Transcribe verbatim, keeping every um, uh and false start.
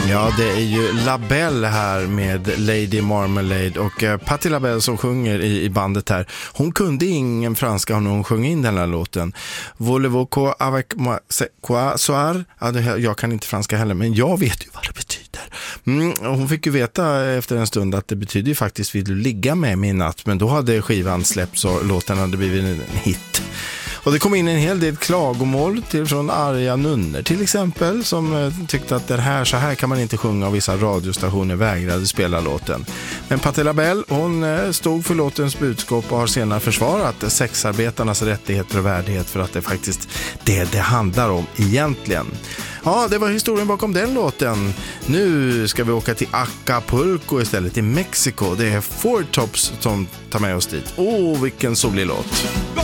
Ja, det är ju LaBelle här med Lady Marmalade och eh, Patti LaBelle som sjunger i, i bandet här. Hon kunde ingen franska när hon sjöng in den här låten. Voulez-vous quoi avec moi quoi soir? Ja, det, jag kan inte franska heller, men jag vet ju vad det betyder. Mm, hon fick ju veta efter en stund att det betyder ju faktiskt vill du ligga med min natt, men då hade skivan släppts och låten hade blivit en hit. Och det kom in en hel del klagomål till från arga nunnor till exempel som eh, tyckte att det här, så här kan man inte sjunga och vissa radiostationer vägrade spela låten. Men Patti LaBelle, hon eh, stod för låtens budskap och har senare försvarat sexarbetarnas rättigheter och värdighet för att det är faktiskt det det handlar om egentligen. Ja, det var historien bakom den låten. Nu ska vi åka till Acapulco istället, i Mexiko. Det är Four Tops som tar med oss dit. Åh, oh, vilken solig låt.